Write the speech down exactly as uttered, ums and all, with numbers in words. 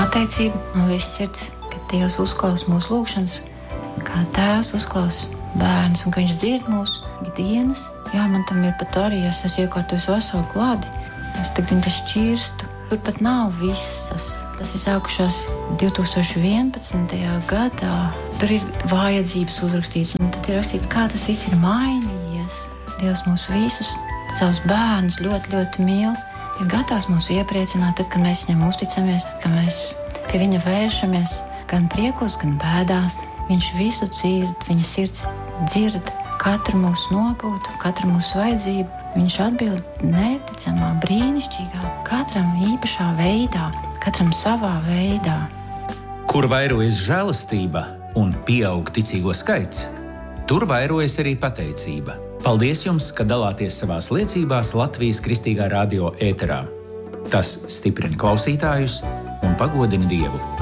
pateicība no visas sirds, ka Dievs uzklausa mūsu lūgšanas, kā Tēvs uzklausa bērnus un ka Viņš dzird mūsu ikdienas. Jā, man tam ir pat arī, ja es esmu iekārtojis veselu klādi, es tagad viņu šķirstu. Tur pat nav visas. Tas ir sākušās divi tūkstoši vienpadsmitajā gadā. Tur ir vajadzības uzrakstīts, un tad ir rakstīts, kā tas viss ir mainījies. Dievs mūs visus, savus bērnus ļoti, ļoti mīl. Ir gatavs mūs iepriecināt, tad, kad mēs viņam uzticamies, tad, kad mēs pie viņa vēršamies, gan priekos, gan bēdās. Viņš visu dzird, viņa sirds dzird katru mūsu nopūtu, katru mūsu vajadzību. Viņš atbild neticamā, brīnišķīgā, katram īpašā veidā, katram savā veidā. Kur vairojas žēlastība un pieaug ticīgo skaits, tur vairojas arī pateicība. Paldies jums, ka dalāties savās liecībās Latvijas Kristīgā radio ēterā. Tas stiprina klausītājus un pagodina Dievu.